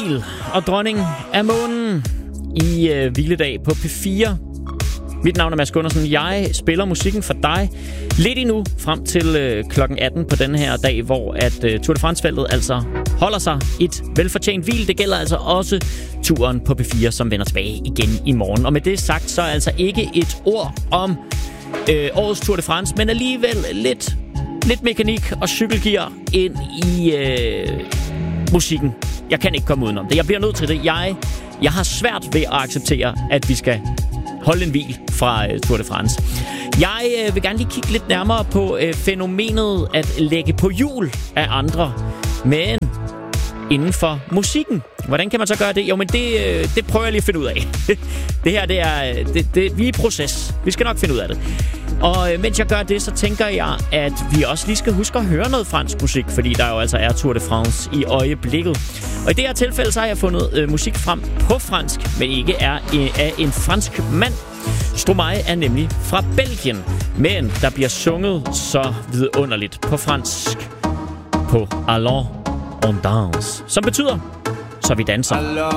Emil og Dronning af Månen i Hviledag på P4. Mit navn er Mads Gundersen. Jeg spiller musikken for dig lidt endnu frem til klokken 18 på denne her dag, hvor at Tour de France-feltet altså holder sig et velfortjent hvil. Det gælder altså også turen på P4, som vender tilbage igen i morgen. Og med det sagt, så er altså ikke et ord om årets Tour de France, men alligevel lidt mekanik og cykelgear ind i musikken. Jeg kan ikke komme udenom det. Jeg bliver nødt til det. Jeg har svært ved at acceptere, at vi skal holde en hvil fra Tour de France. Jeg vil gerne lige kigge lidt nærmere på fænomenet at lægge på hjul af andre, men inden for musikken. Hvordan kan man så gøre det? Jo, men det prøver jeg lige at finde ud af. Det her, vi er i proces. Vi skal nok finde ud af det. Og mens jeg gør det, så tænker jeg, at vi også lige skal huske at høre noget fransk musik, fordi der jo altså er Tour de France i øjeblikket. Og i det her tilfælde, så har jeg fundet musik frem på fransk, men ikke er af en fransk mand. Stromae er nemlig fra Belgien, men der bliver sunget så vidunderligt på fransk på Allons on danse, som betyder, så vi danser.